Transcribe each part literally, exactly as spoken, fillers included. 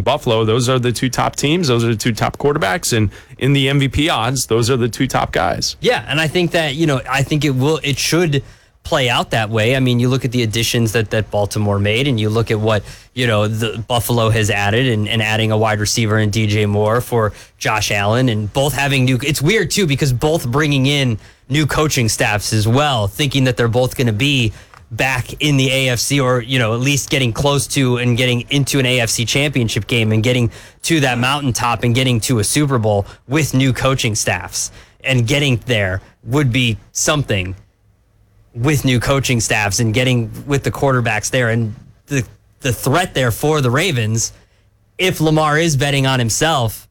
Buffalo, those are the two top teams. Those are the two top quarterbacks. And in the M V P odds, those are the two top guys. Yeah, and I think that, you know, I think it will, it should play out that way. I mean, you look at the additions that, that Baltimore made, and you look at what, you know, the Buffalo has added, and, and adding a wide receiver in D J Moore for Josh Allen, and both having new, it's weird too, because both bringing in new coaching staffs as well, thinking that they're both going to be back in the A F C, or, you know, at least getting close to and getting into an A F C championship game and getting to that mountaintop and getting to a Super Bowl with new coaching staffs. And getting there would be something with new coaching staffs and getting with the quarterbacks there. And the the threat there for the Ravens, if Lamar is betting on himself,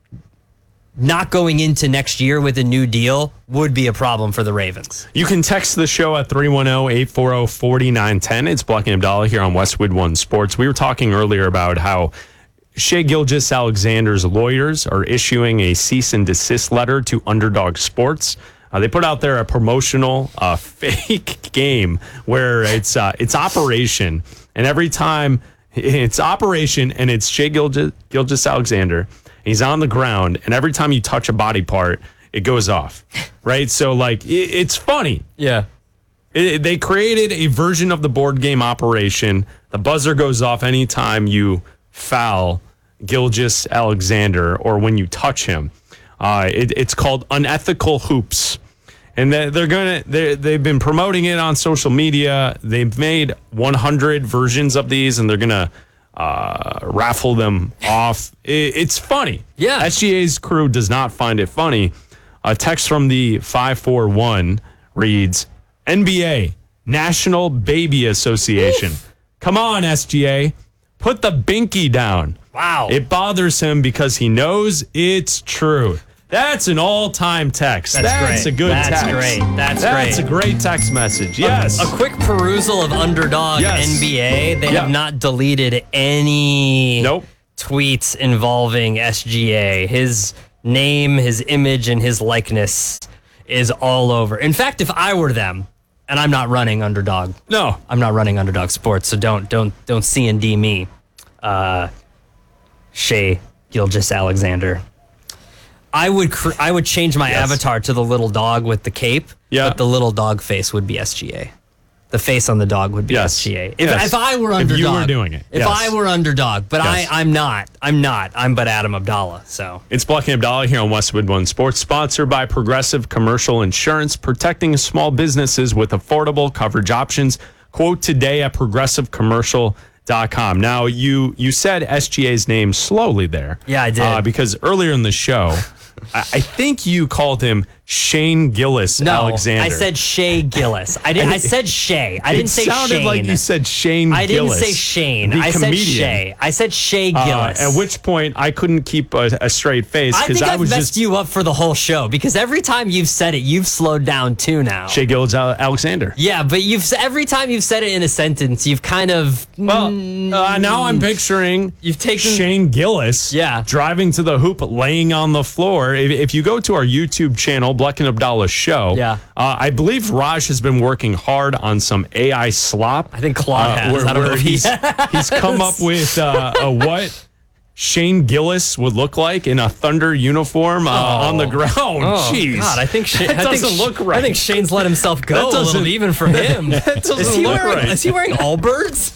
not going into next year with a new deal would be a problem for the Ravens. You can text the show at three one zero, eight four zero, four nine one zero. It's Black and Abdallah here on Westwood One Sports. We were talking earlier about how Shai Gilgeous-Alexander's lawyers are issuing a cease and desist letter to Underdog Sports. Uh, they put out there a promotional uh, fake game where it's uh, it's Operation, and every time it's Operation and it's Shai Gilgeous-Alexander, he's on the ground, and every time you touch a body part, it goes off, right? So, like, it, it's funny. Yeah. It, they created a version of the board game Operation. The buzzer goes off anytime you foul Gilgeous-Alexander or when you touch him. Uh, it, it's called Unethical Hoops. And they're, they're gonna they they've been promoting it on social media. They've made one hundred versions of these, and they're gonna uh, raffle them off. It, it's funny. Yeah. S G A's crew does not find it funny. A text from the five four one reads, N B A, National Baby Association. Oof. Come on, S G A. Put the binky down. Wow. It bothers him because he knows it's true. That's an all-time text. That's, That's great. a good That's text. That's great. That's, That's great. a great text message. Yes. A, a quick perusal of Underdog yes. N B A. They yeah. have not deleted any nope. tweets involving S G A. His name, his image, and his likeness is all over. In fact, if I were them, and I'm not running Underdog. No. I'm not running Underdog Sports, so don't don't don't C and D me. Uh, Shai Gilgeous-Alexander. I would cr- I would change my yes. avatar to the little dog with the cape, yeah. but the little dog face would be S G A. The face on the dog would be yes. S G A. If, yes. if I were Underdog. If you were doing it. If yes. I were Underdog, but yes. I, I'm not. I'm not. I'm but Adam Abdallah. So It's Black and Abdallah here on Westwood One Sports, sponsored by Progressive Commercial Insurance, protecting small businesses with affordable coverage options. Quote today at progressive commercial dot com. Now, you you said S G A's name slowly there. Yeah, I did. Uh, because earlier in the show, I, I think you called him Shane Gillis no, Alexander. I said Shai Gillis. I didn't. I said Shay. I didn't say Shane. It sounded like you said Shane I didn't Gillis. say Shane. I comedian. said Shay. I said Shai Uh, Gillis. at which point I couldn't keep a, a straight face I because think I, I've was messed just you up for the whole show because every time you've said it, you've slowed down too now. Shai Gillis Alexander. Yeah, but you've every time you've said it in a sentence, you've kind of well. Uh, now I'm picturing you've taken Shane Gillis. Yeah. driving to the hoop, laying on the floor. If, if you go to our YouTube channel, Black and Abdallah Show. Yeah. Uh, I believe Raj has been working hard on some A I slop. I think Claude uh, has. Where, I don't where know if he he's, he's come up with uh, a what Shane Gillis would look like in a Thunder uniform uh, oh. on the ground. Oh, Jeez. God, I think Shane, that I doesn't think, look right. I think Shane's let himself go a little, even for him. That doesn't is he look wearing, right. Is he wearing Allbirds?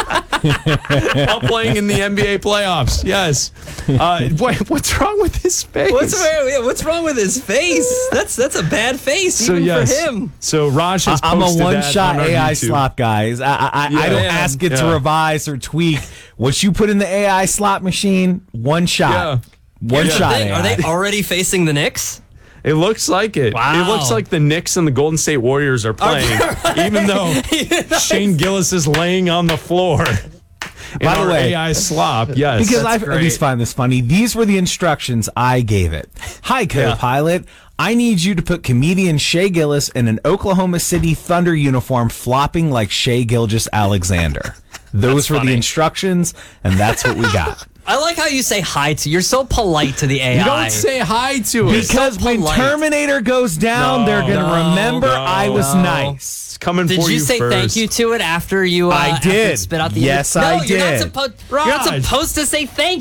While playing in the N B A playoffs, yes. Uh, what, what's wrong with his face? What's, what's wrong with his face? That's that's a bad face, so, even yes. for him. So Raj has I'm a posted one-shot that on A I YouTube. slop, guys. I I, Yeah, I don't yeah, ask it yeah. to revise or tweak. What you put in the A I slot machine, one shot. Yeah. One Here's the shot. thing, A I. Are they already facing the Knicks? It looks like it. Wow. It looks like the Knicks and the Golden State Warriors are playing, even though Shane Gillis is laying on the floor. In By the our way, A I slop, yes. Because I That's at least great. find this funny. These were the instructions I gave it. Hi, co-pilot. I need you to put comedian Shai Gillis in an Oklahoma City Thunder uniform flopping like Shai Gilgeous-Alexander. Those were funny. the instructions, and that's what we got. I like how you say hi to. You're so polite to the A I. You don't say hi to it. Because so when polite. Terminator goes down, No, they're going to no, remember no, I was no. nice. It's coming Did for you you say first. thank you to it after you? Uh, I after it did. Spit out the Yes, no, I you're did. Not supposed. You're not Raj. supposed to say thank